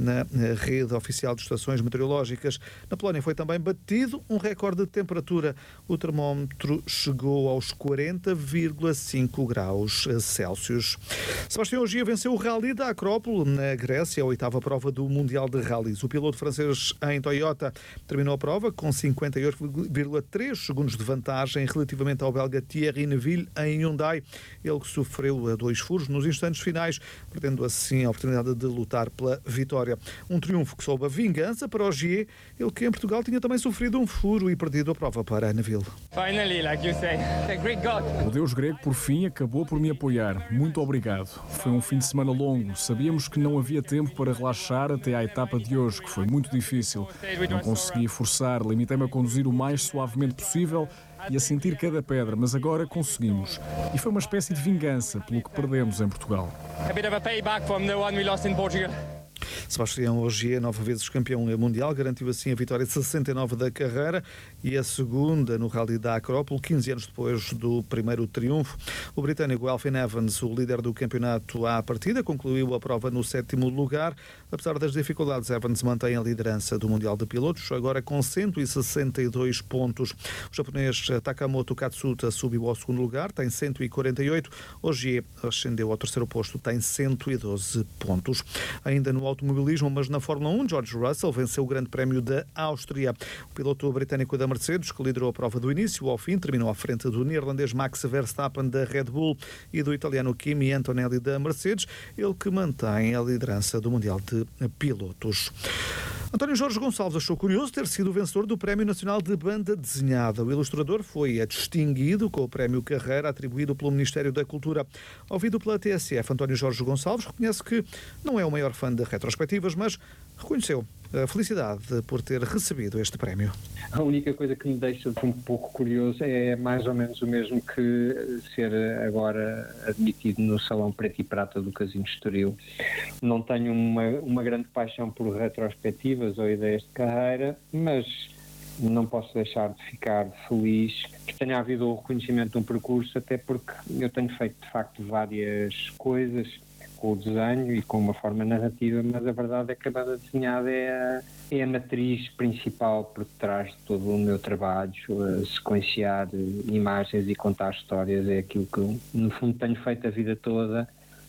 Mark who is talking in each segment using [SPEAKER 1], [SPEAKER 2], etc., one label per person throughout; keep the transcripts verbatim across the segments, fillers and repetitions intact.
[SPEAKER 1] na rede oficial de estações meteorológicas. Na Polónia foi também batido um recorde de temperatura. O termómetro chegou aos quarenta vírgula cinco graus Celsius. Sebastião Ogier venceu o Rally da Acrópole na Grécia, a oitava prova do Mundial de Rallys. O piloto francês em Toyota terminou a prova com cinquenta e oito vírgula três segundos de vantagem relativamente ao belga Thierry Neuville em Hyundai. Ele que sofreu dois furos nos instantes finais, perdendo assim a oportunidade de lutar pela vitória. Um triunfo que soube a vingança para Ogier, ele que em Portugal tinha também sofrido um furo e perdido a prova para Neuville.
[SPEAKER 2] Finally, like you say, the great God.
[SPEAKER 3] O Deus grego, por fim, acabou por me apoiar. Muito obrigado. Foi um fim de semana longo. Sabíamos que não havia tempo para relaxar até à etapa de hoje, que foi muito difícil. Não consegui forçar, limitei-me a conduzir o mais suavemente possível e a sentir cada pedra, mas agora conseguimos. E foi uma espécie de vingança pelo que perdemos em Portugal.
[SPEAKER 2] A bit of a payback from the one we lost in Portugal.
[SPEAKER 1] Sebastião Ogier, nove vezes campeão mundial, garantiu assim a vitória sessenta e nove da carreira e a segunda no Rally da Acrópole, quinze anos depois do primeiro triunfo. O britânico Elfyn Evans, o líder do campeonato à partida, concluiu a prova no sétimo lugar. Apesar das dificuldades, Evans mantém a liderança do Mundial de Pilotos, agora com cento e sessenta e dois pontos. O japonês Takamoto Katsuta subiu ao segundo lugar, tem cento e quarenta e oito. Ogier ascendeu ao terceiro posto, tem cento e doze pontos. Ainda no automobilismo, mas na Fórmula um, George Russell venceu o Grande Prémio da Áustria. O piloto britânico da Mercedes, que liderou a prova do início ao fim, terminou à frente do neerlandês Max Verstappen da Red Bull e do italiano Kimi Antonelli da Mercedes, ele que mantém a liderança do Mundial de Pilotos. António Jorge Gonçalves achou curioso ter sido o vencedor do Prémio Nacional de Banda Desenhada. O ilustrador foi distinguido com o Prémio Carreira atribuído pelo Ministério da Cultura. Ouvido pela T S F, António Jorge Gonçalves reconhece que não é o maior fã de retrospectivas, mas reconheceu a felicidade por ter recebido este prémio.
[SPEAKER 4] A única coisa que me deixa um pouco curioso é mais ou menos o mesmo que ser agora admitido no Salão Preto e Prata do Casino Estoril. Não tenho uma, uma grande paixão por retrospectivas ou ideias de carreira, mas não posso deixar de ficar feliz que tenha havido o reconhecimento de um percurso, até porque eu tenho feito de facto várias coisas com o desenho e com uma forma narrativa, mas a verdade é que a banda desenhada é a, é a matriz principal por trás de todo o meu trabalho. A sequenciar imagens e contar histórias é aquilo que eu, no fundo, tenho feito a vida toda.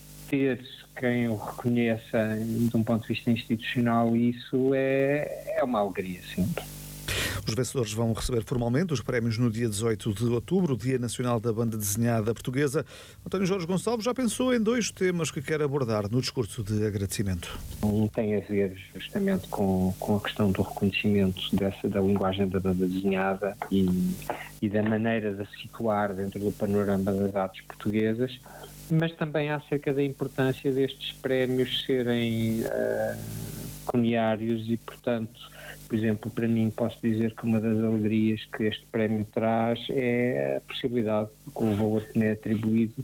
[SPEAKER 4] Ter quem o reconheça de um ponto de vista institucional, isso é, é uma alegria sempre.
[SPEAKER 1] Os vencedores vão receber formalmente os prémios no dia dezoito de outubro, o Dia Nacional da Banda Desenhada Portuguesa. António Jorge Gonçalves já pensou em dois temas que quer abordar no discurso de agradecimento.
[SPEAKER 4] Um tem a ver justamente com, com a questão do reconhecimento dessa, da linguagem da banda desenhada e, e da maneira de se situar dentro do panorama das artes portuguesas, mas também acerca da importância destes prémios serem uh, pecuniários e, portanto, por exemplo, para mim posso dizer que uma das alegrias que este prémio traz é a possibilidade, com o valor que me é atribuído,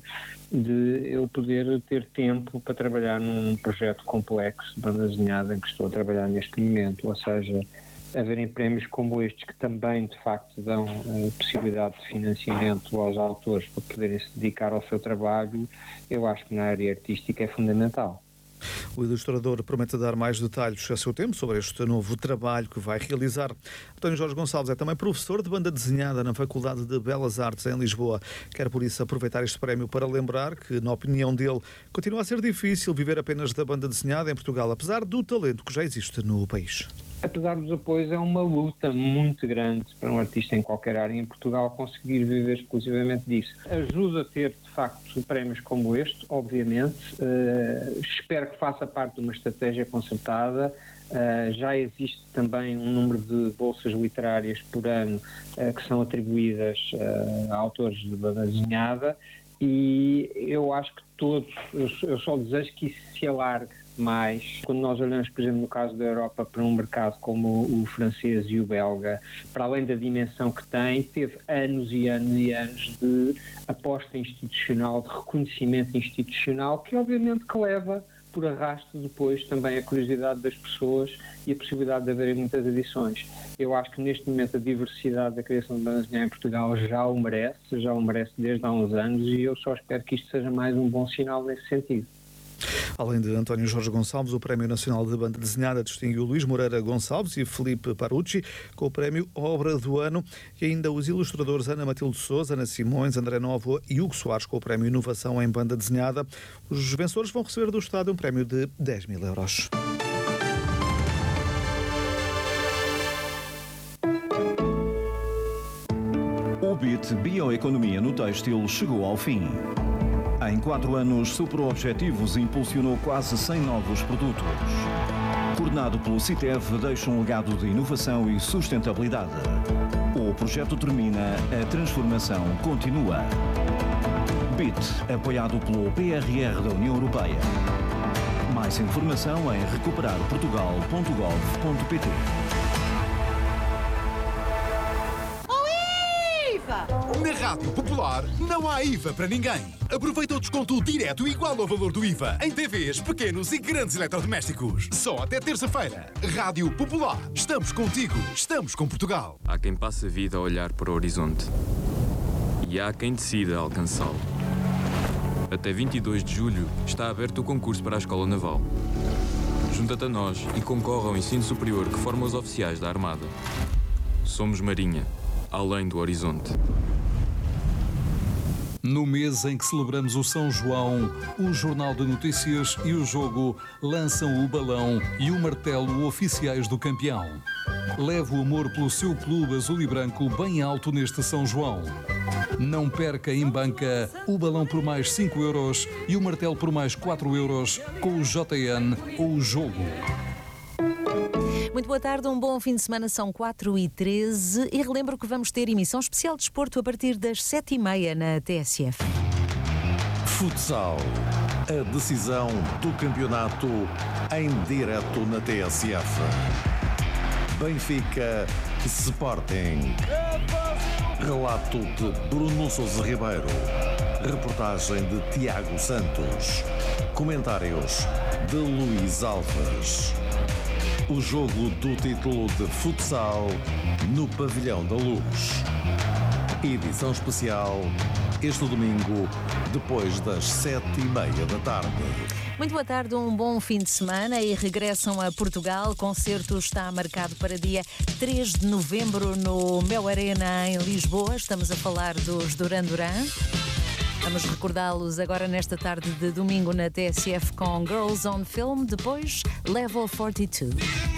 [SPEAKER 4] de eu poder ter tempo para trabalhar num projeto complexo de banda desenhada em que estou a trabalhar neste momento, ou seja, haverem prémios como estes que também de facto dão a possibilidade de financiamento aos autores para poderem se dedicar ao seu trabalho, eu acho que na área artística é fundamental.
[SPEAKER 1] O ilustrador promete dar mais detalhes a seu tempo sobre este novo trabalho que vai realizar. António Jorge Gonçalves é também professor de banda desenhada na Faculdade de Belas Artes em Lisboa. Quer por isso aproveitar este prémio para lembrar que, na opinião dele, continua a ser difícil viver apenas da banda desenhada em Portugal, apesar do talento que já existe no país.
[SPEAKER 4] Apesar dos apoios, é uma luta muito grande para um artista em qualquer área em Portugal conseguir viver exclusivamente disso. Ajuda a ter, de facto, prémios como este, obviamente. Uh, espero que faça parte de uma estratégia concertada. Uh, já existe também um número de bolsas literárias por ano uh, que são atribuídas uh, a autores de banda desenhada e eu acho que todos, eu, eu só desejo que isso se alargue mais. Quando nós olhamos, por exemplo, no caso da Europa, para um mercado como o francês e o belga, para além da dimensão que tem, teve anos e anos e anos de aposta institucional, de reconhecimento institucional, que obviamente que leva por arrasto depois também a curiosidade das pessoas e a possibilidade de haverem muitas edições. Eu acho que neste momento a diversidade da criação de banda desenhada em Portugal já o merece, já o merece desde há uns anos e eu só espero que isto seja mais um bom sinal nesse sentido.
[SPEAKER 1] Além de António Jorge Gonçalves, o Prémio Nacional de Banda Desenhada distinguiu Luís Moreira Gonçalves e Filipe Parucci com o Prémio Obra do Ano e ainda os ilustradores Ana Matilde Sousa, Ana Simões, André Novo e Hugo Soares com o Prémio Inovação em Banda Desenhada. Os vencedores vão receber do Estado um prémio de dez mil euros.
[SPEAKER 5] O B I T Bioeconomia no Têxtil chegou ao fim. Em quatro anos, superou objetivos e impulsionou quase cem novos produtos. Coordenado pelo CITEV, deixa um legado de inovação e sustentabilidade. O projeto termina, a transformação continua. B I T, apoiado pelo P R R da União Europeia. Mais informação em recuperar portugal ponto gov ponto pt.
[SPEAKER 6] Na Rádio Popular não há I V A para ninguém. Aproveita o desconto direto igual ao valor do I V A em T Vs, pequenos e grandes eletrodomésticos. Só até terça-feira. Rádio Popular. Estamos contigo. Estamos com Portugal.
[SPEAKER 7] Há quem passe a vida a olhar para o horizonte. E há quem decida alcançá-lo. Até vinte e dois de julho está aberto o concurso para a Escola Naval. Junta-te a nós e concorre ao ensino superior que forma os oficiais da Armada. Somos Marinha. Além do horizonte.
[SPEAKER 8] No mês em que celebramos o São João, o Jornal de Notícias e o Jogo lançam o balão e o martelo oficiais do campeão. Leve o amor pelo seu clube azul e branco bem alto neste São João. Não perca em banca o balão por mais cinco euros e o martelo por mais quatro euros com o J N ou o Jogo.
[SPEAKER 9] Muito boa tarde, um bom fim de semana, são quatro e treze e relembro que vamos ter emissão especial de desporto a partir das sete e meia na T S F.
[SPEAKER 10] Futsal, a decisão do campeonato em direto na T S F. Benfica Sporting. Relato de Bruno Sousa Ribeiro. Reportagem de Tiago Santos. Comentários de Luís Alves. O jogo do título de futsal no Pavilhão da Luz. Edição especial este domingo, depois das sete e meia da tarde.
[SPEAKER 9] Muito boa tarde, um bom fim de semana e regressam a Portugal. O concerto está marcado para dia três de novembro no Mel Arena em Lisboa. Estamos a falar dos Duran Duran. Vamos recordá-los agora nesta tarde de domingo na T S F com Girls on Film, depois Level quarenta e dois.